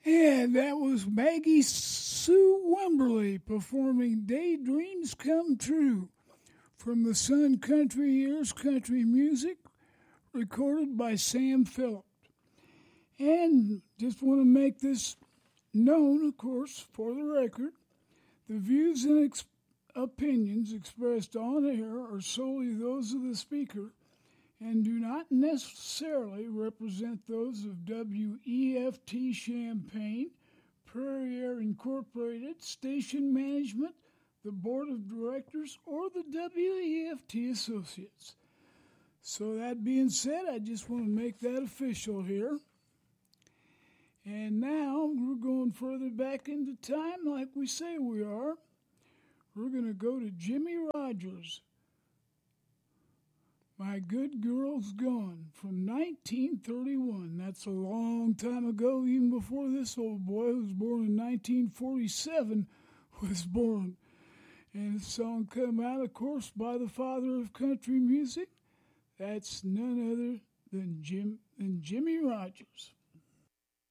And that was Maggie Sue Wimberly performing Daydreams Come True from the Sun Country Years Country Music, recorded by Sam Phillips. And just want to make this known, of course, for the record, the views and opinions expressed on air are solely those of the speaker and do not necessarily represent those of WEFT Champaign, Prairie Air Incorporated, station management, the board of directors, or the WEFT associates. So that being said, I just want to make that official here. And now we're going further back into time like we say we are. We're going to go to Jimmie Rodgers, My Good Girl's Gone, from 1931. That's a long time ago, even before this old boy, who was born in 1947, was born. And the song came out, of course, by the father of country music. That's none other than Jimmie Rodgers.